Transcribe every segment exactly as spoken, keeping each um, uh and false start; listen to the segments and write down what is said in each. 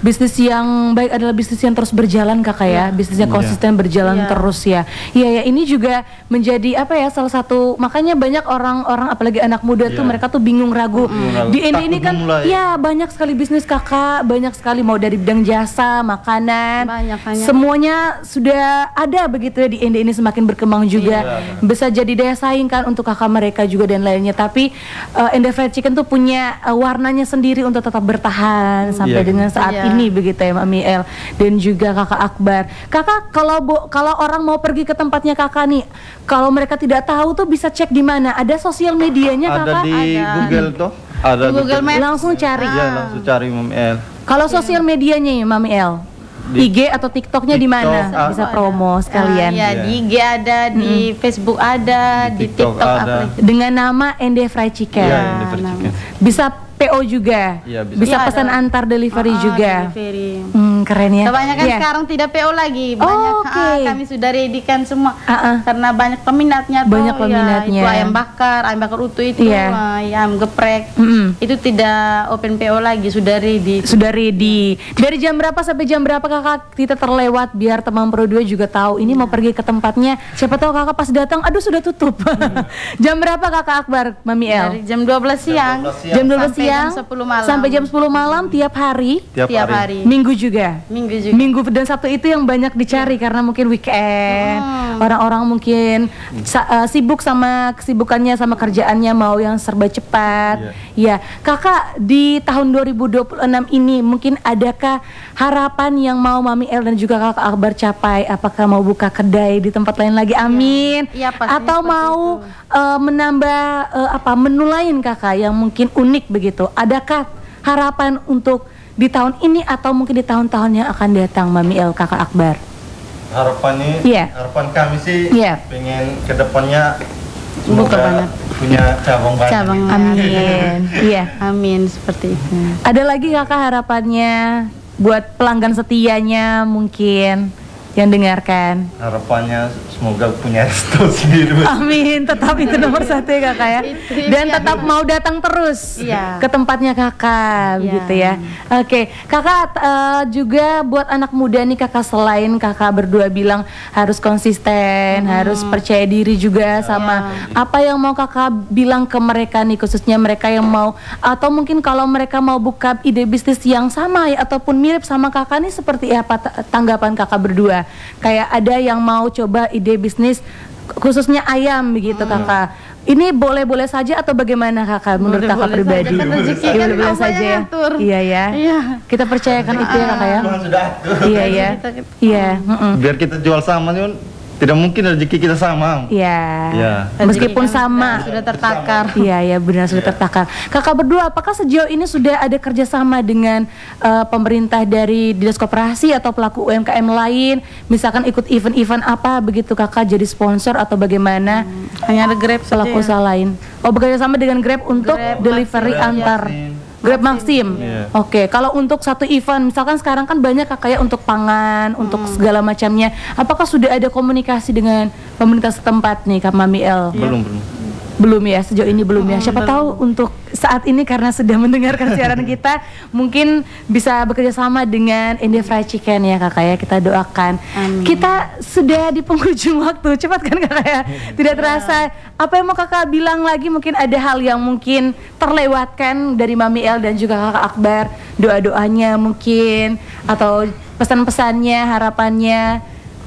bisnis yang baik adalah bisnis yang terus berjalan kakak ya, bisnis yang konsisten berjalan Iya. terus ya. Iya ya, ini juga menjadi apa ya, salah satu, makanya banyak orang-orang apalagi anak muda tuh Iya. mereka tuh bingung ragu. ragu. Di Ende ini Takut kan memulai. ya banyak sekali bisnis kakak, banyak sekali mau dari bidang jasa, makanan, Banyak, banyak. semuanya sudah ada begitu ya. Di Ende ini semakin berkembang juga, Iya. bisa jadi daya saing kan untuk kakak mereka juga dan lainnya. Tapi uh, Ende Fried Chicken tuh punya uh, warnanya sendiri untuk tetap bertahan sampai Iya. dengan saat Iya. ini begitu ya Mami El dan juga kakak Akbar. Kakak kalau bo- kalau orang mau pergi ke tempatnya kakak nih, kalau mereka tidak tahu tuh bisa cek di mana? Ada sosial medianya Ada kakak? di Ada. Google tuh. Ada Di Google Maps. Langsung cari. Iya, langsung cari Mami El. Kalau sosial medianya ya Mami El, Di- I G atau TikToknya di mana? TikTok, Bisa ah. promo sekalian. Ah, ya, di I G ada, di Facebook ada, Di di, TikTok TikTok, ada. apalagi. Dengan nama Ende Fried Chicken. Iya, Ende Fried nama. Chicken. Bisa P O juga. Iya, bisa. Bisa Iya, pesan ada. antar delivery Ah, juga. delivery. Hmm, keren ya. Kebanyakan Iya. sekarang tidak P O lagi, Oh, banyak oke. ah, kami sudah readykan semua Ah, ah. karena banyak peminatnya tuh. Banyak peminatnya. Ya, itu ayam bakar, ayam bakar utuh itu, Iya. ah, ayam geprek, Mm-mm. itu tidak open P O lagi, sudah ready. Sudah ready. Dari jam berapa sampai jam berapa kakak kita terlewat biar teman Pro dua juga tahu ini mau pergi ke tempatnya. Siapa tahu kakak pas datang, aduh sudah tutup. Jam berapa kakak Akbar, Mami El? Dari jam dua belas siang, dua belas Jam dua belas sampai siang jam sepuluh malam. sampai jam sepuluh malam tiap hari. Tiap, tiap hari. hari. Minggu juga. Minggu juga. Minggu dan Sabtu itu yang banyak dicari karena mungkin weekend. Hmm. Orang-orang mungkin sa- uh, sibuk sama kesibukannya sama kerjaannya mau yang serba cepat. Ya, Kakak di tahun dua ribu dua puluh enam ini mungkin adakah harapan yang mau Mami El dan juga Kakak Akbar capai? Apakah mau buka kedai di tempat lain lagi? Amin. Iya, pastinya Atau seperti mau itu. uh, menambah uh, apa menu lain Kakak yang mungkin unik begitu? Adakah harapan untuk di tahun ini atau mungkin di tahun-tahun yang akan datang Mami El, Kakak Akbar? Harapannya, Iya. harapan kami sih Iya. pengen kedepannya Buka semoga banyak. punya cabang banyak. Cabang. Amin. Iya. Amin, seperti itu. Ada lagi Kakak harapannya buat pelanggan setianya mungkin yang dengarkan? Harapannya semoga punya resto sendiri. Amin, tetap itu nomor satu ya Kakak ya. Itu Dan impian. tetap mau datang terus Iya. ke tempatnya Kakak, Iya. begitu ya. Oke, Kakak eh, juga buat anak muda nih Kakak, selain Kakak berdua bilang harus konsisten, harus percaya diri juga sama apa yang mau Kakak bilang ke mereka nih, khususnya mereka yang mau atau mungkin kalau mereka mau buka ide bisnis yang sama ya ataupun mirip sama Kakak nih, seperti apa ta- tanggapan Kakak berdua? Kayak ada yang mau coba ide bisnis khususnya ayam begitu Kakak. Ini boleh-boleh saja atau bagaimana Kakak menurut Kakak Boleh-boleh pribadi? saja, kan rezeki Iya, kan boleh-boleh Allah saja yang ya. atur. Iya ya. Iya. Kita percayakan itu ya Kakak ya. Tuhan sudah atur. Iya ya. Kita- Iya, mm-mm. Biar kita jual sama nih, tidak mungkin rezeki kita sama. Iya. Iya. Meskipun Rezeki kan sama. sudah, sudah tertakar. Iya ya, benar sudah tertakar. Kakak berdua, apakah sejauh ini sudah ada kerjasama dengan eh, pemerintah dari dinas koperasi atau pelaku U M K M lain? Misalkan ikut event-event apa begitu Kakak jadi sponsor atau bagaimana? Hanya ada Grab saja. Pelaku ya. usaha lain. Oh, bekerja sama dengan Grab untuk Grab, delivery Maxim. antar. Maxim. Grab Maxim. Iya. Oke, kalau untuk satu event, misalkan sekarang kan banyak Kakak ya untuk pangan, untuk segala macamnya. Apakah sudah ada komunikasi dengan pemerintah setempat nih Kak Mami El? Belum, belum. Belum ya, sejauh ini belum ya. Siapa tahu untuk saat ini karena sudah mendengarkan siaran kita, mungkin bisa bekerja sama dengan Ende Fried Chicken ya Kakak ya. Kita doakan. Amin. Kita sudah di penghujung waktu, cepat kan Kakak ya? Tidak terasa. Apa yang mau Kakak bilang lagi? Mungkin ada hal yang mungkin terlewatkan dari Mami El dan juga Kakak Akbar. Doa-doanya mungkin atau pesan-pesannya, harapannya.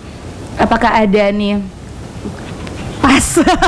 Apakah ada nih? Pas.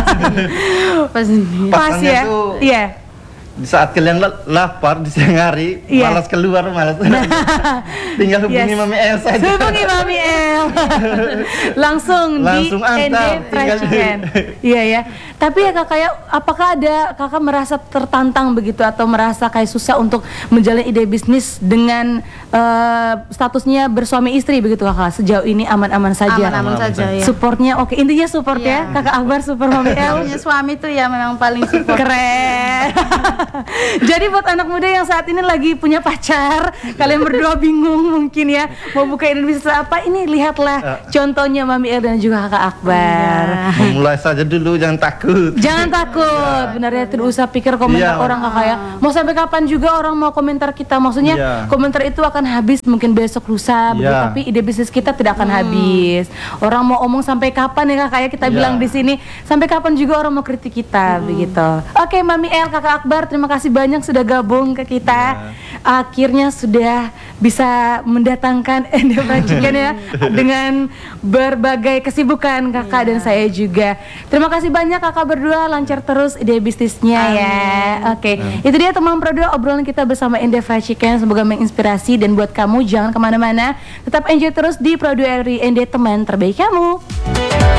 Pas Pas Pasannya ya. tuh- Iya. Di saat kalian la- lapar di siang hari, Iya. malas keluar, malas. Tinggal hubungi Yes. Mami El saja. Hubungi Mami El. Langsung, Langsung di antar, Ende Fried tinggal- Chicken. Iya ya. Tapi ya Kakak ya, apakah ada Kakak merasa tertantang begitu atau merasa kayak susah untuk menjalin ide bisnis dengan eh, statusnya bersuami istri begitu Kakak? Sejauh ini aman-aman saja. aman-aman saja ya. Supportnya oke. Intinya support Iya. ya. Kakak Akbar support Mami El. Punya suami tuh ya memang paling support. Keren. Jadi buat anak muda yang saat ini lagi punya pacar, kalian berdua bingung mungkin ya mau buka ide bisnis apa, ini lihatlah contohnya Mami El dan juga Kakak Akbar. Memulai saja dulu, jangan takut. Jangan takut, benar ya, tidak usah pikir komentar Iya. orang Kakak ya. Mau sampai kapan juga orang mau komentar kita, maksudnya Iya. komentar itu akan habis mungkin besok lusa, begitu, Iya. tapi ide bisnis kita tidak akan habis. Orang mau omong sampai kapan ya Kakak ya, kita Iya. bilang di sini sampai kapan juga orang mau kritik kita, begitu. Oke Mami El, Kakak Akbar, terima kasih banyak sudah gabung ke kita. Akhirnya sudah bisa mendatangkan Ende Fried Chicken ya dengan berbagai kesibukan Kakak dan saya juga. Terima kasih banyak Kakak berdua, lancar terus ide bisnisnya ya. Oke, itu dia teman berdua obrolan kita bersama Ende Fried Chicken. Semoga menginspirasi, dan buat kamu jangan kemana-mana, tetap enjoy terus di Produk R I Ende, teman terbaik kamu.